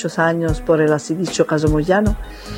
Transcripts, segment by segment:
muchos años por el así dicho caso Moyano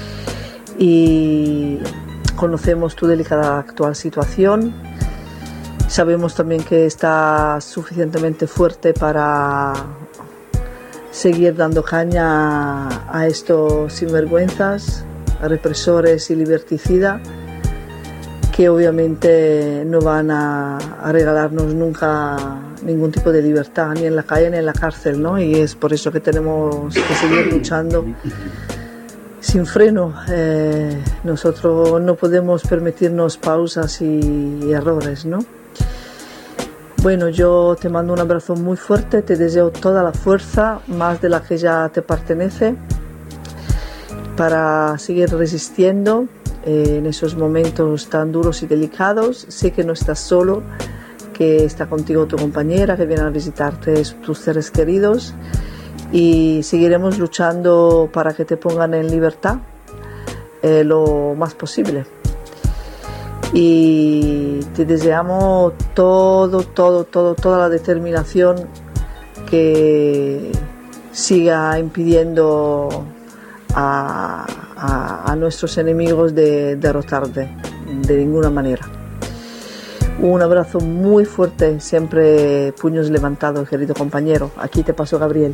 y conocemos tu delicada actual situación. Sabemos también que estás suficientemente fuerte para seguir dando caña a estos sinvergüenzas, represores y liberticidas que obviamente no van a regalarnos nunca ningún tipo de libertad, ni en la calle ni en la cárcel, ¿no? Y es por eso que tenemos que seguir luchando sin freno. Nosotros no podemos permitirnos pausas y errores, ¿no? Bueno, yo te mando un abrazo muy fuerte, te deseo toda la fuerza, más de la que ya te pertenece, para seguir resistiendo en esos momentos tan duros y delicados. Sé que no estás solo, que está contigo tu compañera, que viene a visitarte tus seres queridos, y seguiremos luchando para que te pongan en libertad lo más posible. Y te deseamos toda la determinación que siga impidiendo a nuestros enemigos de derrotarte de ninguna manera. Un abrazo muy fuerte, siempre puños levantados, querido compañero. Aquí te paso Gabriel.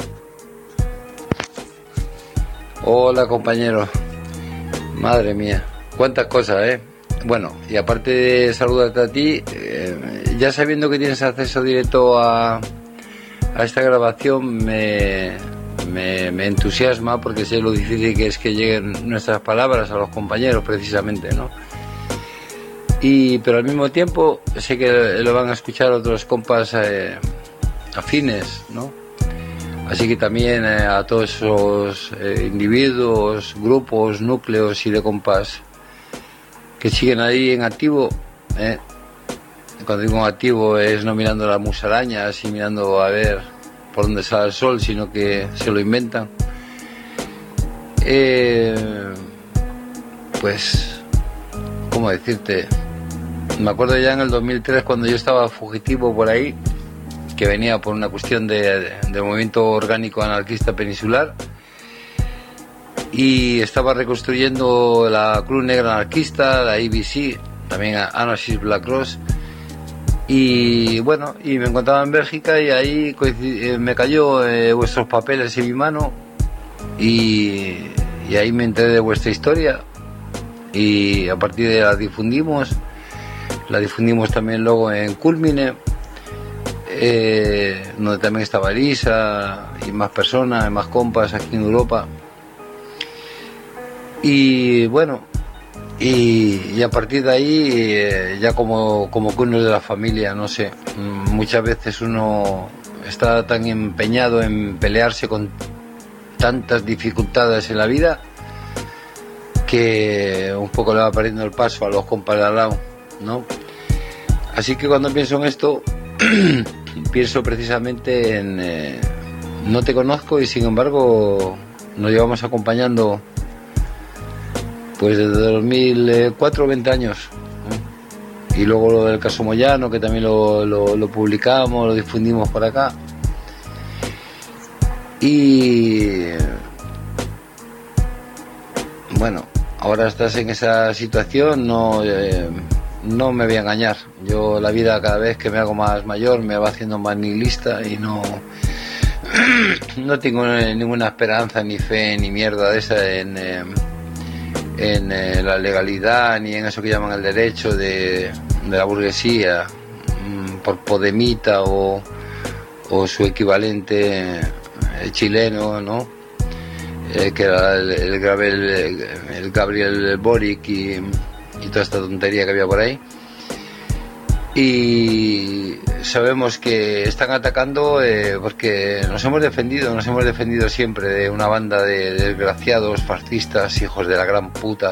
Hola, compañero. Madre mía, cuántas cosas, ¿eh? Bueno, y aparte de saludarte a ti, ya sabiendo que tienes acceso directo a esta grabación, me entusiasma, porque sé lo difícil que es que lleguen nuestras palabras a los compañeros, precisamente, ¿no? Pero al mismo tiempo sé que lo van a escuchar otros compas afines, ¿no? Así que también a todos esos individuos, grupos, núcleos y de compas que siguen ahí en activo, cuando digo en activo es no mirando las musarañas y mirando a ver por dónde sale el sol, sino que se lo inventan. Pues, ¿cómo decirte? Me acuerdo ya en el 2003, cuando yo estaba fugitivo por ahí, que venía por una cuestión de movimiento orgánico anarquista peninsular, y estaba reconstruyendo la Cruz Negra Anarquista, la ABC, también Anarchist Black Cross, y bueno, y me encontraba en Bélgica, y ahí me cayó vuestros papeles en mi mano, y ahí me enteré de vuestra historia, y a partir de la difundimos también luego en Culmine, donde también estaba Elisa y más personas, más compas aquí en Europa. Y bueno, y a partir de ahí ya como que uno es de la familia, no sé, muchas veces uno está tan empeñado en pelearse con tantas dificultades en la vida que un poco le va perdiendo el paso a los compas de al lado, ¿no? Así que cuando pienso en esto pienso precisamente en no te conozco, y sin embargo nos llevamos acompañando pues desde 2004, 20 años, ¿no? Y luego lo del caso Moyano, que también lo publicamos, lo difundimos por acá. Y bueno, ahora estás en esa situación, no me voy a engañar. Yo la vida, cada vez que me hago más mayor, me va haciendo más nihilista, y no tengo ninguna esperanza, ni fe, ni mierda de esa en la legalidad, ni en eso que llaman el derecho de la burguesía, por Podemita o su equivalente chileno, ¿no? Que era el Gabriel Boric y toda esta tontería que había por ahí. Y sabemos que están atacando porque nos hemos defendido siempre de una banda de desgraciados, fascistas, hijos de la gran puta,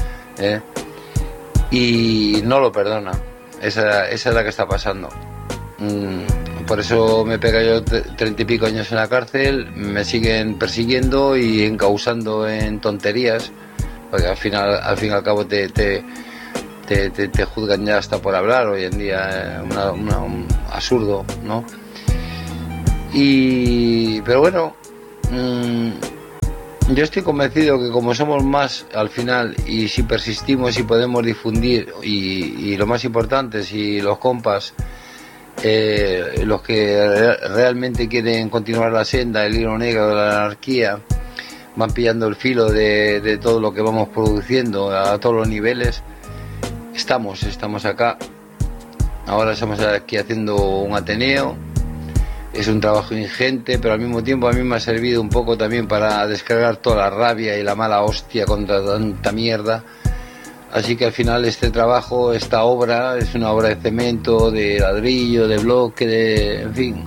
y no lo perdona. Esa es la que está pasando. Por eso me pega yo 30 y pico años en la cárcel, me siguen persiguiendo y encausando en tonterías, porque al fin y al cabo te juzgan ya hasta por hablar hoy en día, un absurdo, ¿no? Pero bueno, Yo estoy convencido que como somos más al final, y si persistimos y podemos difundir, y lo más importante, si los compas, los que realmente quieren continuar la senda, el hilo negro de la anarquía, van pillando el filo de todo lo que vamos produciendo a todos los niveles, estamos acá. Ahora estamos aquí haciendo un Ateneo. Es un trabajo ingente, pero al mismo tiempo a mí me ha servido un poco también para descargar toda la rabia y la mala hostia contra tanta mierda. Así que al final este trabajo, esta obra, es una obra de cemento, de ladrillo, de bloque, en fin,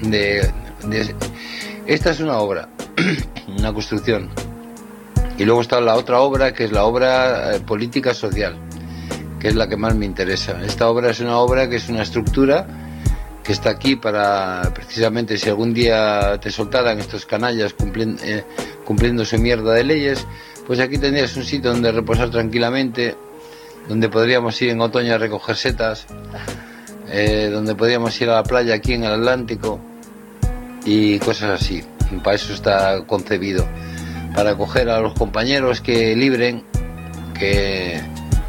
esta es una obra, una construcción. Y luego está la otra obra, que es la obra política social, que es la que más me interesa. Esta obra es una obra que es una estructura que está aquí para, precisamente, si algún día te soltaran estos canallas cumpliendo su mierda de leyes, pues aquí tendrías un sitio donde reposar tranquilamente, donde podríamos ir en otoño a recoger setas, donde podríamos ir a la playa aquí en el Atlántico y cosas así. Para eso está concebido, para acoger a los compañeros que libren, que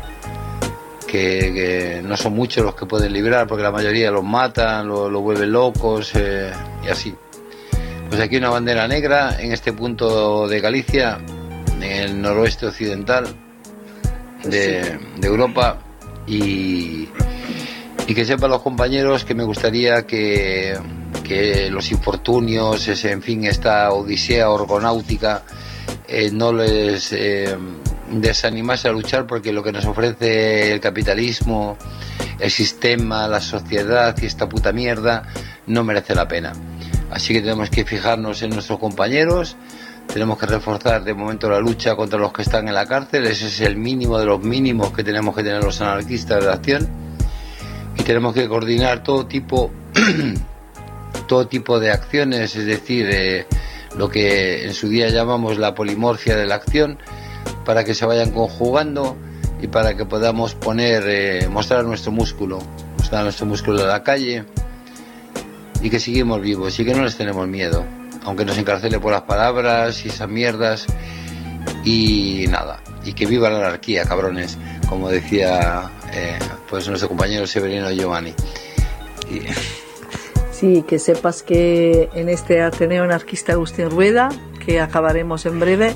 no son muchos los que pueden librar, porque la mayoría los matan, lo vuelven locos, y así. Pues aquí una bandera negra en este punto de Galicia, en el noroeste occidental de Europa, y que sepan los compañeros que me gustaría que los infortunios, en fin, esta odisea orgonáutica, no les desanimase a luchar, porque lo que nos ofrece el capitalismo, el sistema, la sociedad y esta puta mierda no merece la pena. Así que tenemos que fijarnos en nuestros compañeros, tenemos que reforzar de momento la lucha contra los que están en la cárcel. Ese es el mínimo de los mínimos que tenemos que tener los anarquistas de acción, y tenemos que coordinar todo tipo de acciones, es decir, lo que en su día llamamos la polimorfia de la acción, para que se vayan conjugando y para que podamos mostrar nuestro músculo en la calle, y que seguimos vivos y que no les tenemos miedo, aunque nos encarcele por las palabras y esas mierdas, y nada, y que viva la anarquía, cabrones, como decía pues nuestro compañero Severino Giovanni. Sí, que sepas que en este Ateneo Anarquista Agustín Rueda, que acabaremos en breve,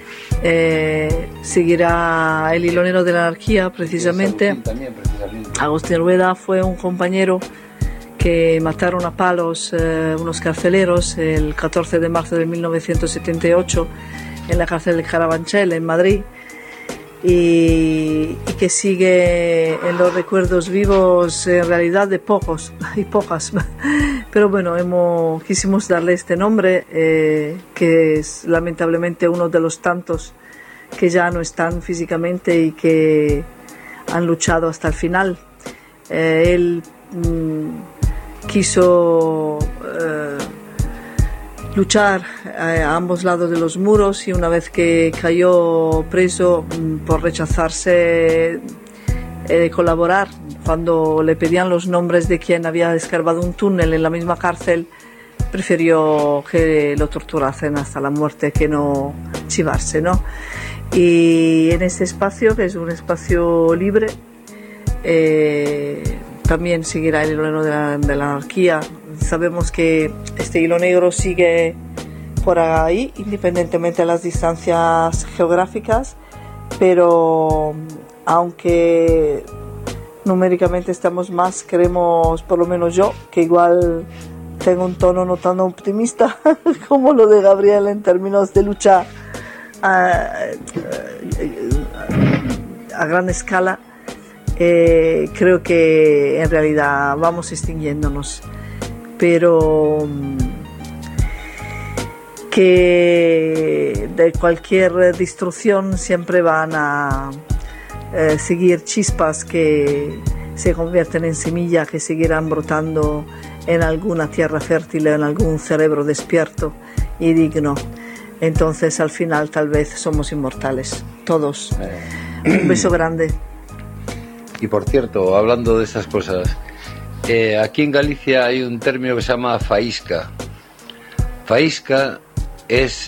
seguirá el hilonero de la anarquía, precisamente. Agustín Rueda fue un compañero que mataron a palos unos carceleros el 14 de marzo de 1978 en la cárcel de Carabanchel, en Madrid, y que sigue en los recuerdos vivos, en realidad, de pocos y pocas. Pero bueno, quisimos darle este nombre, que es lamentablemente uno de los tantos que ya no están físicamente y que han luchado hasta el final. Él quiso luchar a ambos lados de los muros, y una vez que cayó preso por rechazarse colaborar, cuando le pedían los nombres de quien había escarbado un túnel en la misma cárcel, prefirió que lo torturasen hasta la muerte que no chivarse, ¿no? Y en este espacio, que es un espacio libre, también seguirá el hilo negro de la anarquía. Sabemos que este hilo negro sigue por ahí, independientemente de las distancias geográficas, pero aunque numéricamente estamos más, queremos, por lo menos yo, que igual tengo un tono no tan optimista como lo de Gabriel en términos de lucha a gran escala, creo que en realidad vamos extinguiéndonos, pero que de cualquier destrucción siempre van a seguir chispas que se convierten en semilla, que seguirán brotando en alguna tierra fértil, en algún cerebro despierto y digno. Entonces al final tal vez somos inmortales, todos. Un beso grande. Y por cierto, hablando de esas cosas, aquí en Galicia hay un término que se llama faísca. Faísca es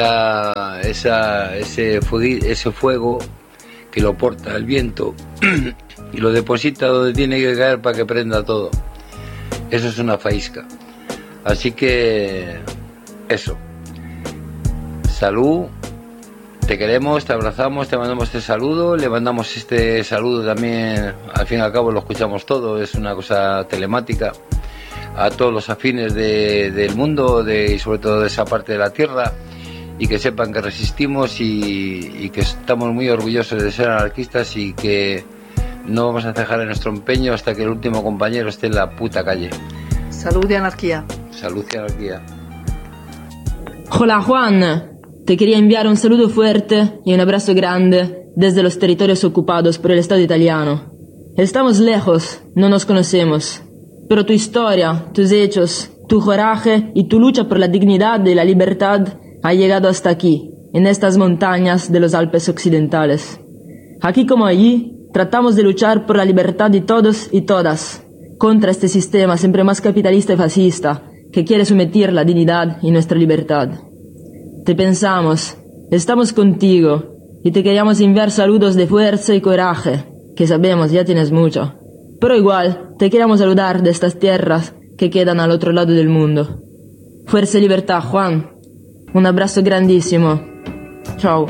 ese fuego que lo porta el viento y lo deposita donde tiene que caer para que prenda todo. Eso es una faísca. Así que eso. Salud. Te queremos, te abrazamos, te mandamos este saludo, le mandamos este saludo también, al fin y al cabo lo escuchamos todo, es una cosa telemática, a todos los afines del mundo y sobre todo de esa parte de la tierra, y que sepan que resistimos y que estamos muy orgullosos de ser anarquistas y que no vamos a cejar en nuestro empeño hasta que el último compañero esté en la puta calle. Salud y anarquía. Salud y anarquía. Hola Juan. Te quería enviar un saludo fuerte y un abrazo grande desde los territorios ocupados por el Estado italiano. Estamos lejos, no nos conocemos, pero tu historia, tus hechos, tu coraje y tu lucha por la dignidad y la libertad ha llegado hasta aquí, en estas montañas de los Alpes occidentales. Aquí como allí, tratamos de luchar por la libertad de todos y todas, contra este sistema siempre más capitalista y fascista, que quiere someter la dignidad y nuestra libertad. Te pensamos, estamos contigo y te queríamos enviar saludos de fuerza y coraje, que sabemos ya tienes mucho. Pero igual, te queremos saludar de estas tierras que quedan al otro lado del mundo. Fuerza y libertad, Juan. Un abrazo grandísimo. Chao.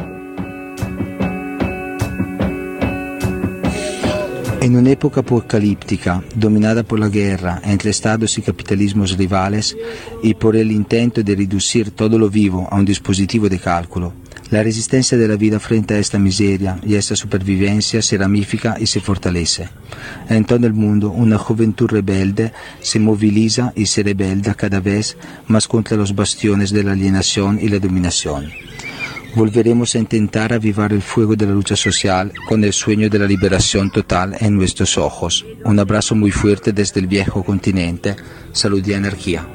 En una época apocalíptica, dominada por la guerra entre estados y capitalismos rivales y por el intento de reducir todo lo vivo a un dispositivo de cálculo, la resistencia de la vida frente a esta miseria y a esta supervivencia se ramifica y se fortalece. En todo el mundo, una juventud rebelde se moviliza y se rebelda cada vez más contra los bastiones de la alienación y la dominación. Volveremos a intentar avivar el fuego de la lucha social con el sueño de la liberación total en nuestros ojos. Un abrazo muy fuerte desde el viejo continente. Salud y anarquía.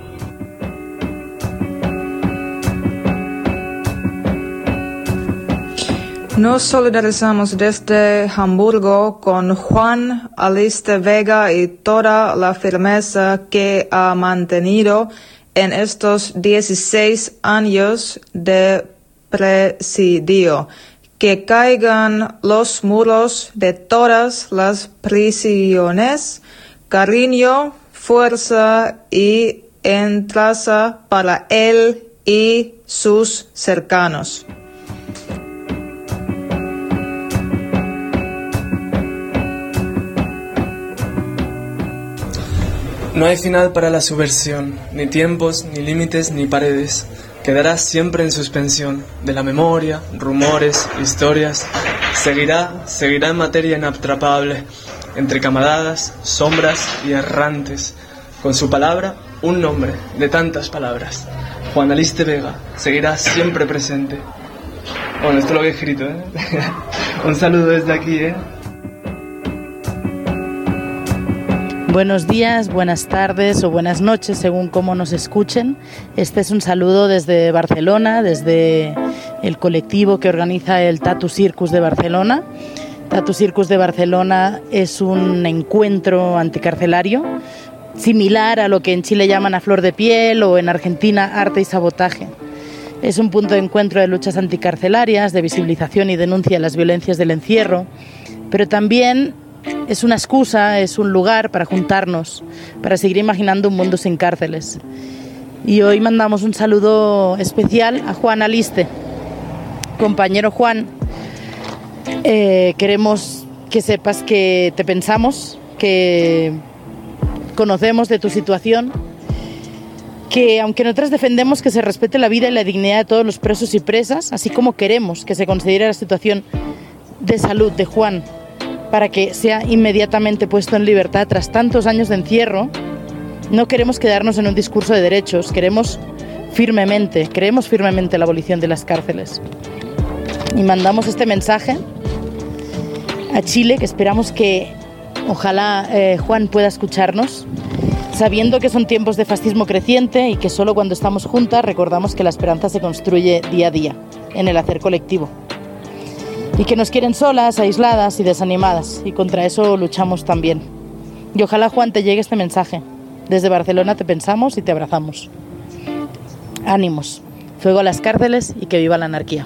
Nos solidarizamos desde Hamburgo con Juan Aliste Vega y toda la firmeza que ha mantenido en estos 16 años de presidio, que caigan los muros de todas las prisiones, cariño, fuerza y entraza para él y sus cercanos. No hay final para la subversión, ni tiempos, ni límites, ni paredes. Quedará siempre en suspensión, de la memoria, rumores, historias. Seguirá en materia inatrapable, entre camaradas, sombras y errantes. Con su palabra, un nombre de tantas palabras. Juan Aliste Vega seguirá siempre presente. Bueno, esto lo había escrito, ¿eh? Un saludo desde aquí, ¿eh? Buenos días, buenas tardes o buenas noches, según cómo nos escuchen. Este es un saludo desde Barcelona, desde el colectivo que organiza el Tatu Circus de Barcelona. Tatu Circus de Barcelona es un encuentro anticarcelario, similar a lo que en Chile llaman a flor de piel o en Argentina arte y sabotaje. Es un punto de encuentro de luchas anticarcelarias, de visibilización y denuncia de las violencias del encierro, pero también es una excusa, es un lugar para juntarnos, para seguir imaginando un mundo sin cárceles. Y hoy mandamos un saludo especial a Juan Aliste. Compañero Juan, queremos que sepas que te pensamos, que conocemos de tu situación, que aunque nosotros defendemos que se respete la vida y la dignidad de todos los presos y presas, así como queremos que se considere la situación de salud de Juan para que sea inmediatamente puesto en libertad tras tantos años de encierro, no queremos quedarnos en un discurso de derechos, creemos firmemente la abolición de las cárceles. Y mandamos este mensaje a Chile, que esperamos que ojalá Juan pueda escucharnos, sabiendo que son tiempos de fascismo creciente y que solo cuando estamos juntas recordamos que la esperanza se construye día a día, en el hacer colectivo. Y que nos quieren solas, aisladas y desanimadas, y contra eso luchamos también. Y ojalá, Juan, te llegue este mensaje. Desde Barcelona te pensamos y te abrazamos. Ánimos. Fuego a las cárceles y que viva la anarquía.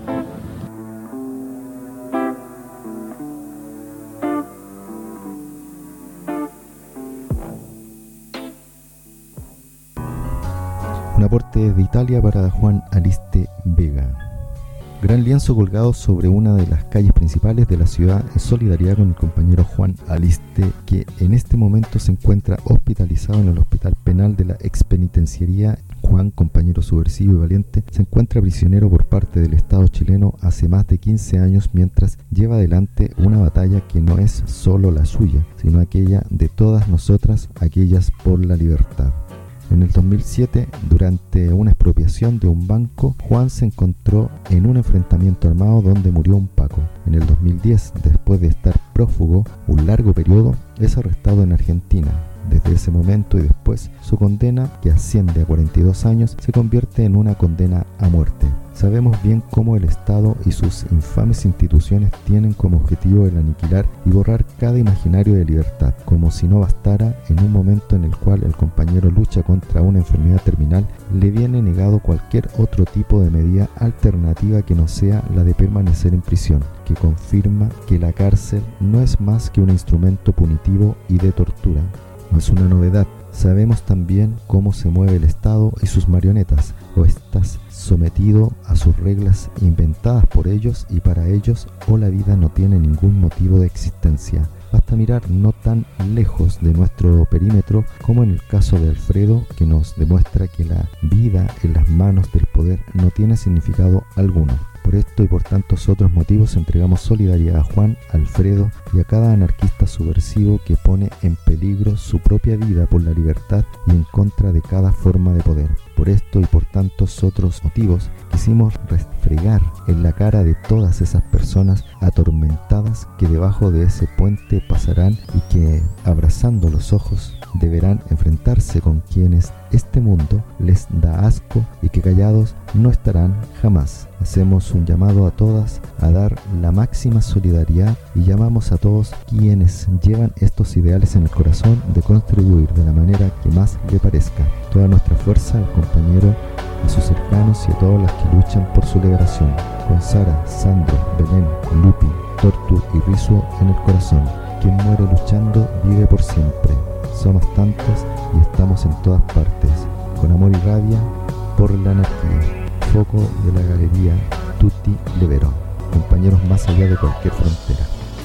Un aporte desde Italia para Juan Aliste Vega. Gran lienzo colgado sobre una de las calles principales de la ciudad en solidaridad con el compañero Juan Aliste, que en este momento se encuentra hospitalizado en el Hospital Penal de la Expenitenciaría. Juan, compañero subversivo y valiente, se encuentra prisionero por parte del Estado chileno hace más de 15 años mientras lleva adelante una batalla que no es solo la suya, sino aquella de todas nosotras, aquellas por la libertad. En el 2007, durante una expropiación de un banco, Juan se encontró en un enfrentamiento armado donde murió un Paco. En el 2010, después de estar prófugo un largo periodo, es arrestado en Argentina. Desde ese momento y después, su condena, que asciende a 42 años, se convierte en una condena a muerte. Sabemos bien cómo el Estado y sus infames instituciones tienen como objetivo el aniquilar y borrar cada imaginario de libertad, como si no bastara, en un momento en el cual el compañero lucha contra una enfermedad terminal, le viene negado cualquier otro tipo de medida alternativa que no sea la de permanecer en prisión, que confirma que la cárcel no es más que un instrumento punitivo y de tortura. No es una novedad. Sabemos también cómo se mueve el Estado y sus marionetas, o estás sometido a sus reglas inventadas por ellos y para ellos, o la vida no tiene ningún motivo de existencia. Basta mirar no tan lejos de nuestro perímetro como en el caso de Alfredo, que nos demuestra que la vida en las manos del poder no tiene significado alguno. Por esto y por tantos otros motivos entregamos solidaridad a Juan, Alfredo y a cada anarquista subversivo que pone en peligro su propia vida por la libertad y en contra de cada forma de poder. Por esto y por tantos otros motivos quisimos refregar en la cara de todas esas personas atormentadas que debajo de ese puente pasarán y que, abrazando los ojos, deberán enfrentarse con quienes este mundo les da asco y que callados no estarán jamás. Hacemos un llamado a todas a dar la máxima solidaridad y llamamos a todos quienes llevan estos ideales en el corazón de contribuir de la manera que más le parezca. Toda nuestra fuerza al compañero, a sus cercanos y a todos los que luchan por su liberación. Con Sara, Sandro, Belén, Lupi, Tortu y Rizo en el corazón. Quien muere luchando vive por siempre. Somos tantos y estamos en todas partes, con amor y rabia por la anarquía. Foco de la galería Tutti Libero, compañeros más allá de cualquier frontera.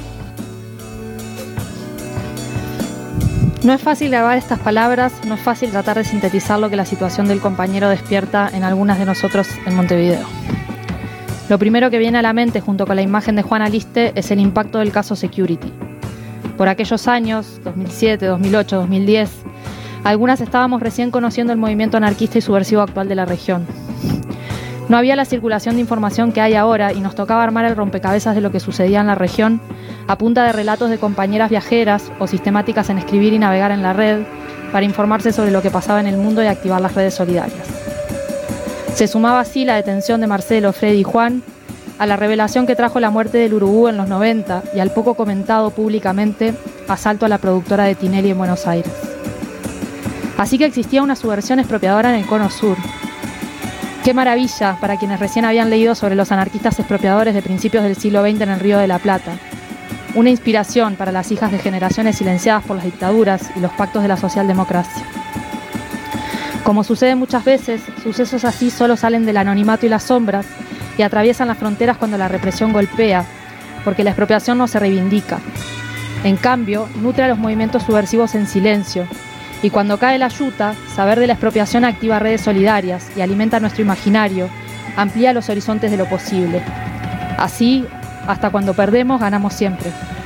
No es fácil grabar estas palabras, no es fácil tratar de sintetizar lo que la situación del compañero despierta en algunas de nosotros en Montevideo. Lo primero que viene a la mente junto con la imagen de Juan Aliste es el impacto del caso Security. Por aquellos años, 2007, 2008, 2010, algunas estábamos recién conociendo el movimiento anarquista y subversivo actual de la región. No había la circulación de información que hay ahora y nos tocaba armar el rompecabezas de lo que sucedía en la región a punta de relatos de compañeras viajeras o sistemáticas en escribir y navegar en la red para informarse sobre lo que pasaba en el mundo y activar las redes solidarias. Se sumaba así la detención de Marcelo, Freddy y Juan a la revelación que trajo la muerte del Urubú en los 90 y al poco comentado públicamente asalto a la productora de Tinelli en Buenos Aires. Así que existía una subversión expropiadora en el Cono Sur. Qué maravilla para quienes recién habían leído sobre los anarquistas expropiadores de principios del siglo XX en el Río de la Plata. Una inspiración para las hijas de generaciones silenciadas por las dictaduras y los pactos de la socialdemocracia. Como sucede muchas veces, sucesos así solo salen del anonimato y las sombras y atraviesan las fronteras cuando la represión golpea, porque la expropiación no se reivindica. En cambio, nutre a los movimientos subversivos en silencio, y cuando cae la yuta, saber de la expropiación activa redes solidarias y alimenta nuestro imaginario, amplía los horizontes de lo posible. Así, hasta cuando perdemos, ganamos siempre.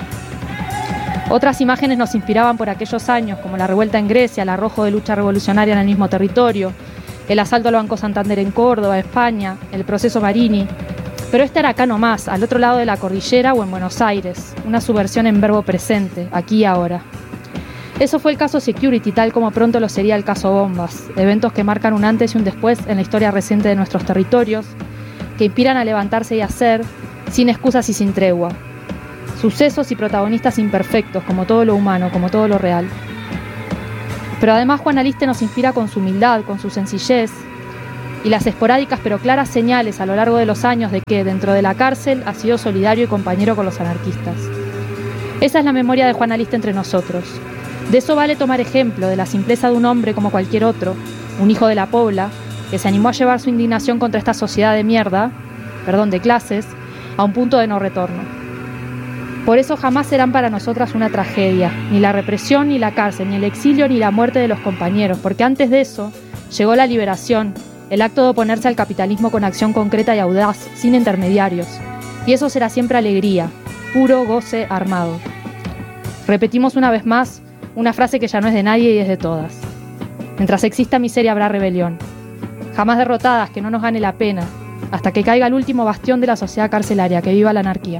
Otras imágenes nos inspiraban por aquellos años, como la revuelta en Grecia, el arrojo de lucha revolucionaria en el mismo territorio, el asalto al Banco Santander en Córdoba, España, el proceso Marini. Pero este era acá nomás, al otro lado de la cordillera o en Buenos Aires, una subversión en verbo presente, aquí y ahora. Eso fue el caso Security, tal como pronto lo sería el caso Bombas, eventos que marcan un antes y un después en la historia reciente de nuestros territorios, que inspiran a levantarse y hacer, sin excusas y sin tregua. Sucesos y protagonistas imperfectos, como todo lo humano, como todo lo real. Pero además Juan Aliste nos inspira con su humildad, con su sencillez, y las esporádicas pero claras señales a lo largo de los años de que, dentro de la cárcel, ha sido solidario y compañero con los anarquistas. Esa es la memoria de Juan Aliste entre nosotros. De eso vale tomar ejemplo, de la simpleza de un hombre como cualquier otro, un hijo de la Pobla, que se animó a llevar su indignación contra esta sociedad de mierda, de clases, a un punto de no retorno. Por eso jamás serán para nosotras una tragedia, ni la represión, ni la cárcel, ni el exilio, ni la muerte de los compañeros, porque antes de eso llegó la liberación, el acto de oponerse al capitalismo con acción concreta y audaz, sin intermediarios. Y eso será siempre alegría, puro goce armado. Repetimos una vez más una frase que ya no es de nadie y es de todas. Mientras exista miseria habrá rebelión. Jamás derrotadas, que no nos gane la pena, hasta que caiga el último bastión de la sociedad carcelaria, que viva la anarquía.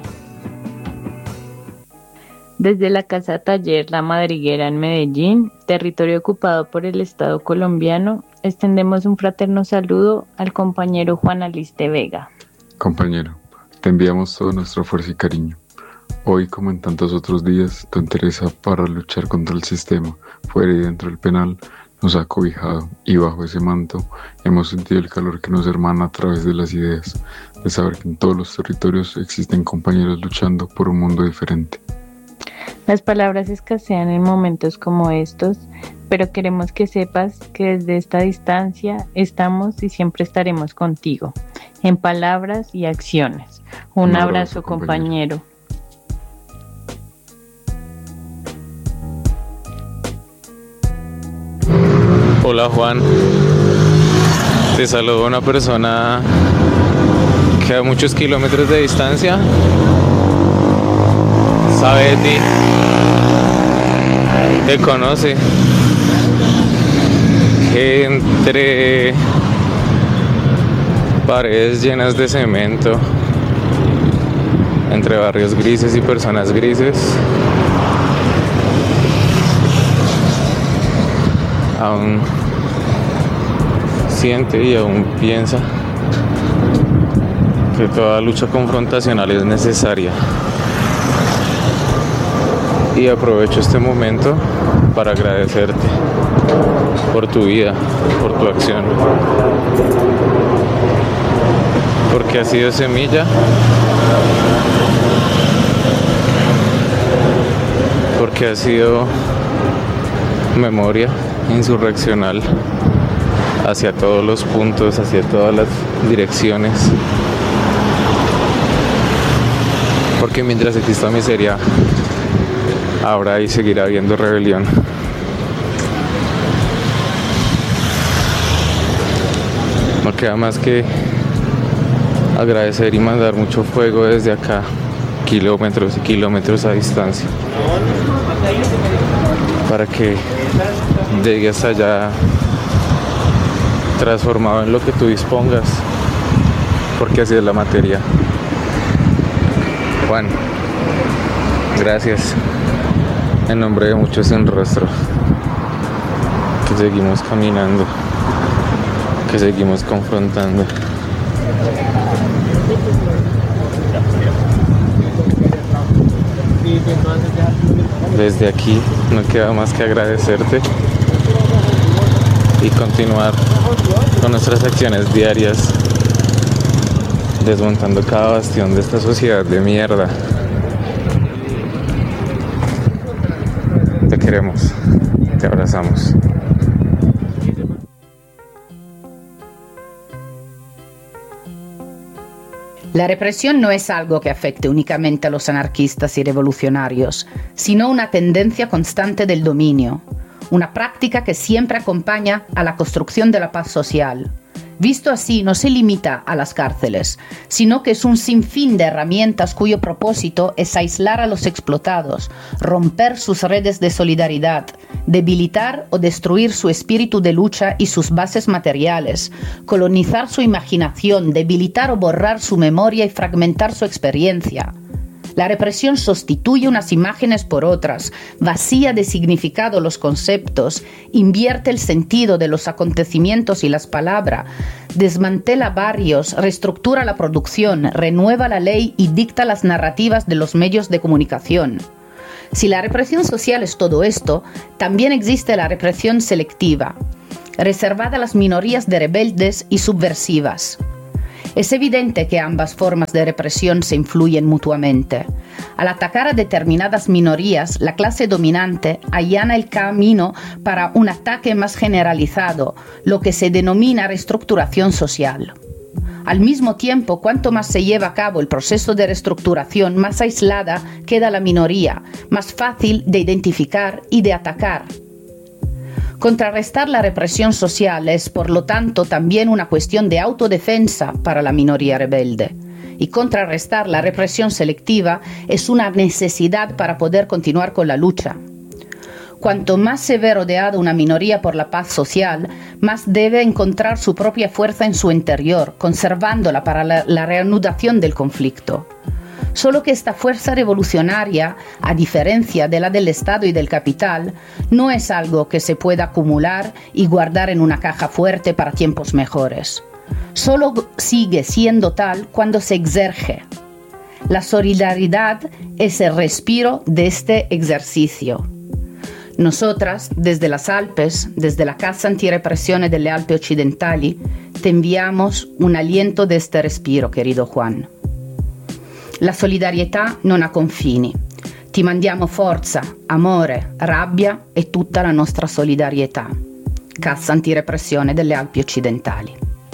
Desde la Casa Taller La Madriguera en Medellín, territorio ocupado por el Estado colombiano, extendemos un fraterno saludo al compañero Juan Aliste Vega. Compañero, te enviamos toda nuestra fuerza y cariño. Hoy, como en tantos otros días, tu interés para luchar contra el sistema, fuera y dentro del penal, nos ha cobijado, y bajo ese manto hemos sentido el calor que nos hermana a través de las ideas, de saber que en todos los territorios existen compañeros luchando por un mundo diferente. Las palabras escasean en momentos como estos, pero queremos que sepas que desde esta distancia estamos y siempre estaremos contigo, en palabras y acciones. Un abrazo, compañero. Hola Juan, te saludo una persona que a muchos kilómetros de distancia sabe de ti, te conoce, que entre paredes llenas de cemento, entre barrios grises y personas grises, aún siente y aún piensa que toda lucha confrontacional es necesaria. Y aprovecho este momento para agradecerte por tu vida, por tu acción, porque has sido semilla, porque has sido memoria insurreccional hacia todos los puntos, hacia todas las direcciones, porque mientras exista miseria habrá y seguirá habiendo rebelión. No queda más que agradecer y mandar mucho fuego desde acá, kilómetros y kilómetros a distancia, para que llegue hasta allá transformado en lo que tú dispongas, porque así es la materia. Juan, gracias en nombre de muchos sin rostro, que seguimos caminando, que seguimos confrontando. Desde aquí no queda más que agradecerte y continuar con nuestras acciones diarias, desmontando cada bastión de esta sociedad de mierda. Te queremos, te abrazamos. La represión no es algo que afecte únicamente a los anarquistas y revolucionarios, sino una tendencia constante del dominio, una práctica que siempre acompaña a la construcción de la paz social. Visto así, no se limita a las cárceles, sino que es un sinfín de herramientas cuyo propósito es aislar a los explotados, romper sus redes de solidaridad, debilitar o destruir su espíritu de lucha y sus bases materiales, colonizar su imaginación, debilitar o borrar su memoria y fragmentar su experiencia. La represión sustituye unas imágenes por otras, vacía de significado los conceptos, invierte el sentido de los acontecimientos y las palabras, desmantela barrios, reestructura la producción, renueva la ley y dicta las narrativas de los medios de comunicación. Si la represión social es todo esto, también existe la represión selectiva. reservada a las minorías de rebeldes y subversivas. Es evidente que ambas formas de represión se influyen mutuamente. Al atacar a determinadas minorías, la clase dominante allana el camino para un ataque más generalizado, lo que se denomina reestructuración social. Al mismo tiempo, cuanto más se lleva a cabo el proceso de reestructuración, más aislada queda la minoría, más fácil de identificar y de atacar. Contrarrestar la represión social es, por lo tanto, también una cuestión de autodefensa para la minoría rebelde. Y contrarrestar la represión selectiva es una necesidad para poder continuar con la lucha. Cuanto más se ve rodeada una minoría por la paz social, más debe encontrar su propia fuerza en su interior, conservándola para la reanudación del conflicto. Solo que esta fuerza revolucionaria, a diferencia de la del Estado y del capital, no es algo que se pueda acumular y guardar en una caja fuerte para tiempos mejores. Solo sigue siendo tal cuando se exerce. La solidaridad es el respiro de este ejercicio. Nosotras, desde las Alpes, desde la Casa Antirepressione delle Alpi Occidentali, te enviamos un aliento de este respiro, querido Juan. La solidarietà non ha confini. Ti mandiamo forza, amore, rabbia e tutta la nostra solidarietà. Cassa Antirepressione delle Alpi Occidentali.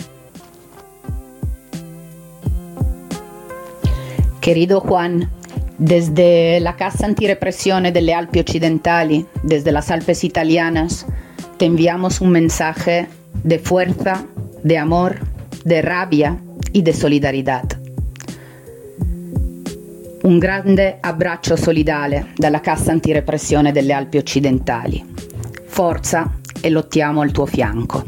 Querido Juan, desde la Casa Antirepressione delle Alpi Occidentali, desde las Alpes italianas, te enviamos un mensaje de fuerza, de amor, de rabia y de solidaridad. Un grande abbraccio solidale dalla Cassa Antirepressione delle Alpi Occidentali. Forza e lottiamo al tuo fianco.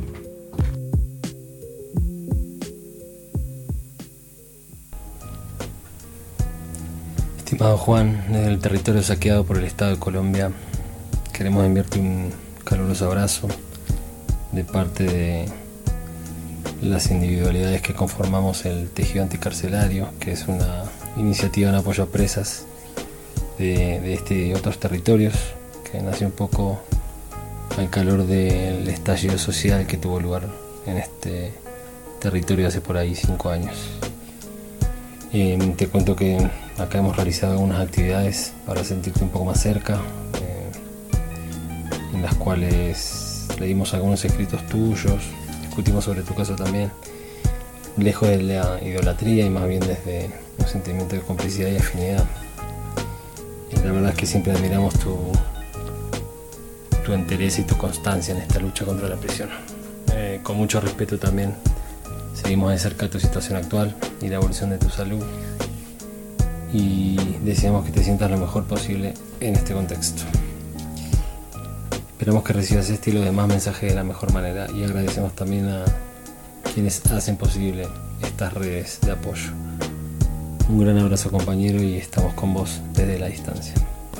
Estimado Juan, desde el territorio saqueado por el Estado de Colombia, queremos enviarte un caluroso abrazo de parte de las individualidades que conformamos el tejido anticarcelario, que es una iniciativa en apoyo a presas de este y otros territorios, que nació un poco al calor del estallido social que tuvo lugar en este territorio hace por ahí 5 años. Te cuento que acá hemos realizado algunas actividades para sentirte un poco más cerca, en las cuales leímos algunos escritos tuyos, discutimos sobre tu caso también, lejos de la idolatría y más bien desde un sentimiento de complicidad y afinidad. Y la verdad es que siempre admiramos tu entereza y tu constancia en esta lucha contra la prisión. Con mucho respeto también seguimos de cerca tu situación actual y la evolución de tu salud, y deseamos que te sientas lo mejor posible en este contexto. Esperamos que recibas este y los demás mensajes de la mejor manera, y agradecemos también a quienes hacen posible estas redes de apoyo. Un gran abrazo, compañero, y estamos con vos desde la distancia.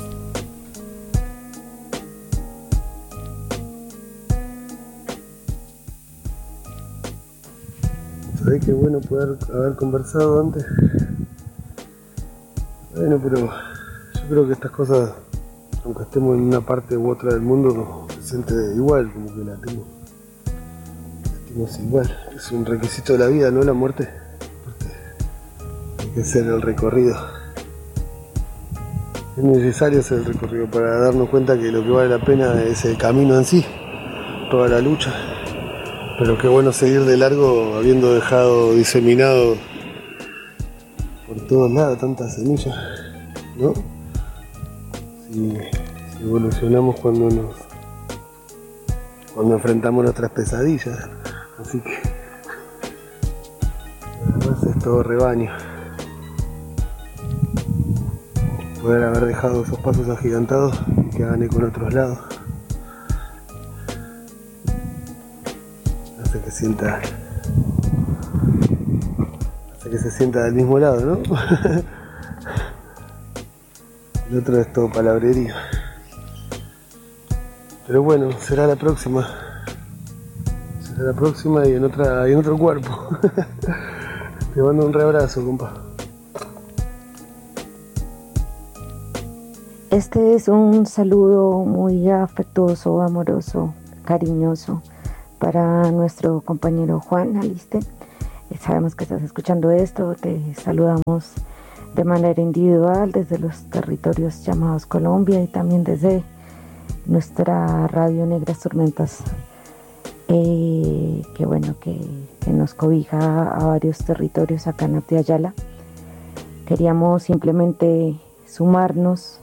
¿Sabés qué bueno poder haber conversado antes? Bueno, pero yo creo que estas cosas, aunque estemos en una parte u otra del mundo, se siente igual, como que la sentimos igual. Es un requisito de la vida, ¿no? La muerte. Hay que hacer el recorrido. Es necesario hacer el recorrido para darnos cuenta que lo que vale la pena es el camino en sí, toda la lucha. Pero qué bueno seguir de largo habiendo dejado diseminado por todos lados tantas semillas, ¿no? Si evolucionamos cuando enfrentamos nuestras pesadillas. Así que además es todo rebaño. Poder haber dejado esos pasos agigantados y que hagan eco en otros lados. Hace que se sienta del mismo lado, ¿no? El otro es todo palabrería. Pero bueno, será la próxima. Será la próxima y en otro cuerpo. Te mando un reabrazo, compa. Este es un saludo muy afectuoso, amoroso, cariñoso para nuestro compañero Juan Aliste. Sabemos que estás escuchando esto, te saludamos de manera individual desde los territorios llamados Colombia y también desde nuestra radio Negras Tormentas, que bueno, que nos cobija a varios territorios acá en Aptiayala. Queríamos simplemente sumarnos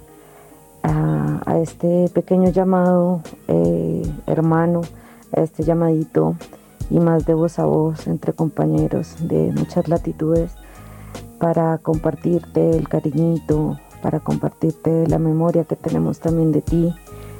a este pequeño llamado, hermano, a este llamadito y más de voz a voz entre compañeros de muchas latitudes para compartirte el cariñito, para compartirte la memoria que tenemos también de ti,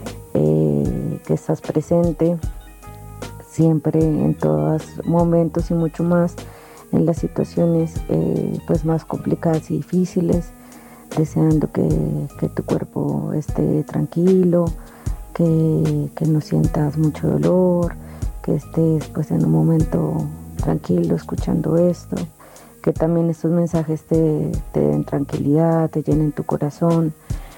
que estás presente siempre en todos momentos y mucho más en las situaciones pues más complicadas y difíciles, deseando que tu cuerpo esté tranquilo, que no sientas mucho dolor, que estés pues en un momento tranquilo escuchando esto, que también estos mensajes te den tranquilidad, te llenen tu corazón,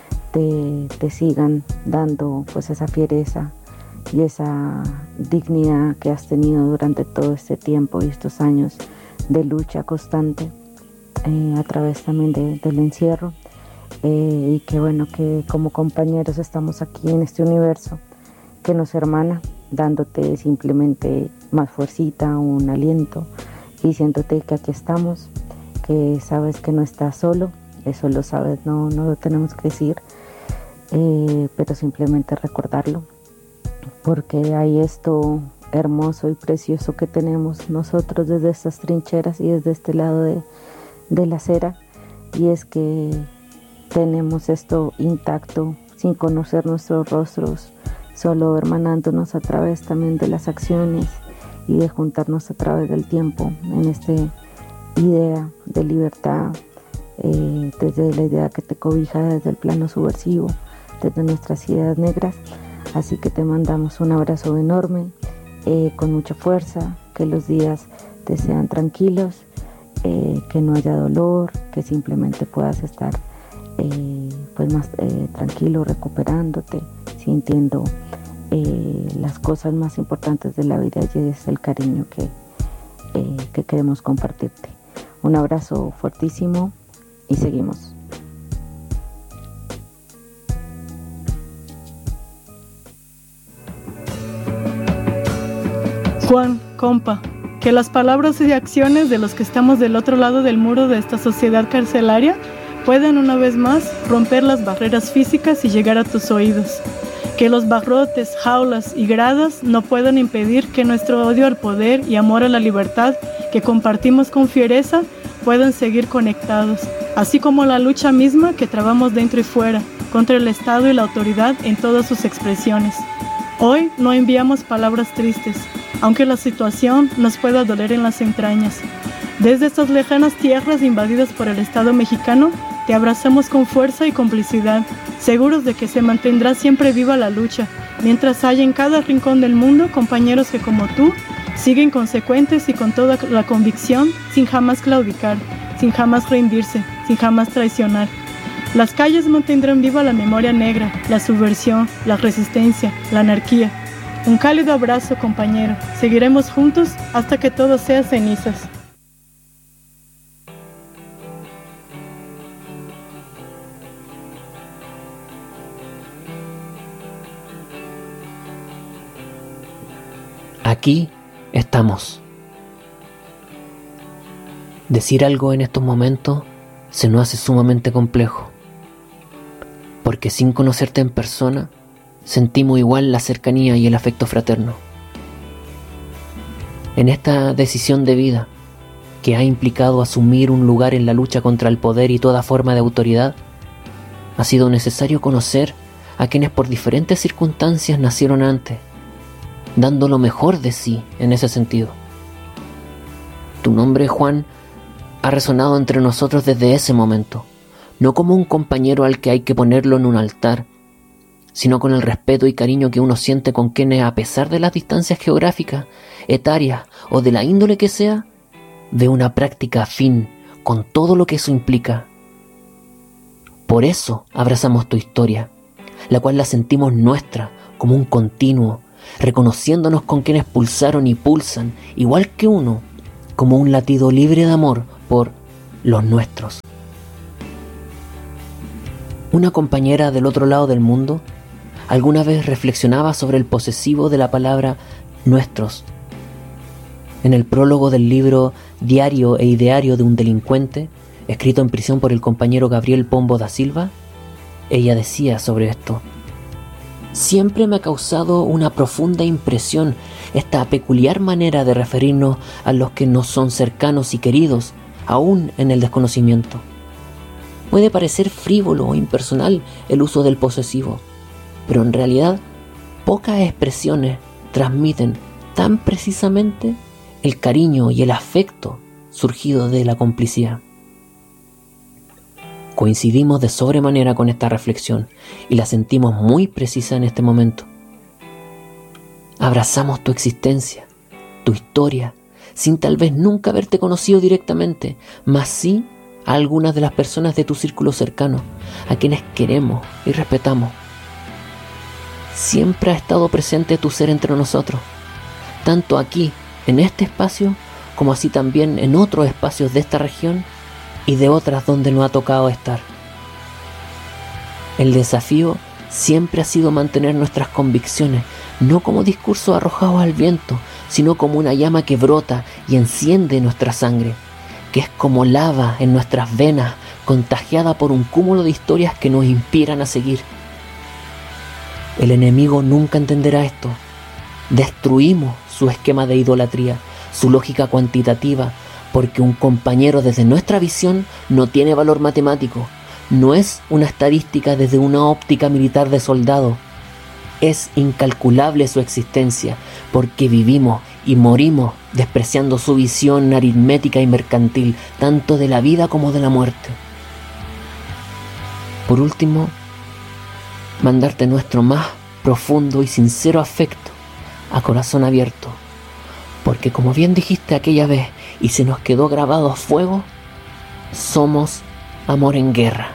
te sigan dando pues esa fiereza y esa dignidad que has tenido durante todo este tiempo y estos años de lucha constante a través también del encierro, y que bueno, que como compañeros estamos aquí en este universo que nos hermana, dándote simplemente más fuercita, un aliento, diciéndote que aquí estamos, que sabes que no estás solo, eso lo sabes, no lo tenemos que decir, pero simplemente recordarlo, porque hay esto hermoso y precioso que tenemos nosotros desde estas trincheras y desde este lado de la acera, y es que tenemos esto intacto, sin conocer nuestros rostros, solo hermanándonos a través también de las acciones y de juntarnos a través del tiempo en esta idea de libertad, desde la idea que te cobija desde el plano subversivo, desde nuestras ideas negras. Así que te mandamos un abrazo enorme, con mucha fuerza, que los días te sean tranquilos, que no haya dolor, que simplemente puedas estar pues más tranquilo, recuperándote, sintiendo las cosas más importantes de la vida, y es el cariño que queremos compartirte. Un abrazo fuertísimo y seguimos. Juan, compa, que las palabras y acciones de los que estamos del otro lado del muro de esta sociedad carcelaria puedan una vez más romper las barreras físicas y llegar a tus oídos. Que los barrotes, jaulas y gradas no puedan impedir que nuestro odio al poder y amor a la libertad que compartimos con fiereza puedan seguir conectados, así como la lucha misma que trabamos dentro y fuera contra el Estado y la autoridad en todas sus expresiones. Hoy no enviamos palabras tristes, aunque la situación nos pueda doler en las entrañas. Desde estas lejanas tierras invadidas por el Estado mexicano, te abrazamos con fuerza y complicidad, seguros de que se mantendrá siempre viva la lucha, mientras haya en cada rincón del mundo compañeros que como tú siguen consecuentes y con toda la convicción, sin jamás claudicar, sin jamás rendirse, sin jamás traicionar. Las calles mantendrán viva la memoria negra, la subversión, la resistencia, la anarquía. Un cálido abrazo, compañero. Seguiremos juntos hasta que todo sea cenizas. Aquí estamos. Decir algo en estos momentos se nos hace sumamente complejo, porque sin conocerte en persona, sentimos igual la cercanía y el afecto fraterno. En esta decisión de vida, que ha implicado asumir un lugar en la lucha contra el poder y toda forma de autoridad, ha sido necesario conocer a quienes por diferentes circunstancias nacieron antes, dando lo mejor de sí en ese sentido. Tu nombre, Juan, ha resonado entre nosotros desde ese momento, no como un compañero al que hay que ponerlo en un altar, sino con el respeto y cariño que uno siente con quienes, a pesar de las distancias geográficas, etarias o de la índole que sea, ve una práctica afín con todo lo que eso implica. Por eso abrazamos tu historia, la cual la sentimos nuestra, como un continuo reconociéndonos con quienes pulsaron y pulsan, igual que uno, como un latido libre de amor por los nuestros. Una compañera del otro lado del mundo alguna vez reflexionaba sobre el posesivo de la palabra nuestros. En el prólogo del libro Diario e Ideario de un delincuente, escrito en prisión por el compañero Gabriel Pombo da Silva, ella decía sobre esto: siempre me ha causado una profunda impresión esta peculiar manera de referirnos a los que nos son cercanos y queridos, aún en el desconocimiento. Puede parecer frívolo o impersonal el uso del posesivo, pero en realidad pocas expresiones transmiten tan precisamente el cariño y el afecto surgido de la complicidad. Coincidimos de sobremanera con esta reflexión y la sentimos muy precisa en este momento. Abrazamos tu existencia, tu historia, sin tal vez nunca haberte conocido directamente, mas sí a algunas de las personas de tu círculo cercano, a quienes queremos y respetamos. Siempre ha estado presente tu ser entre nosotros, tanto aquí, en este espacio, como así también en otros espacios de esta región y de otras donde nos ha tocado estar. El desafío siempre ha sido mantener nuestras convicciones, no como discursos arrojados al viento, sino como una llama que brota y enciende nuestra sangre, que es como lava en nuestras venas, contagiada por un cúmulo de historias que nos inspiran a seguir. El enemigo nunca entenderá esto. Destruimos su esquema de idolatría, su lógica cuantitativa, porque un compañero desde nuestra visión no tiene valor matemático, no es una estadística desde una óptica militar de soldado. Es incalculable su existencia, porque vivimos y morimos despreciando su visión aritmética y mercantil, tanto de la vida como de la muerte. Por último, mandarte nuestro más profundo y sincero afecto a corazón abierto, porque como bien dijiste aquella vez y se nos quedó grabado a fuego, somos amor en guerra.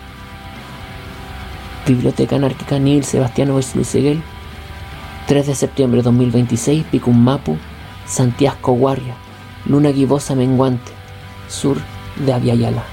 Biblioteca Anárquica Nil Sebastiano Luiseguel, 3 de septiembre de 2026, Picummapu, Santiago Guarria, luna gibosa menguante, sur de Aviala.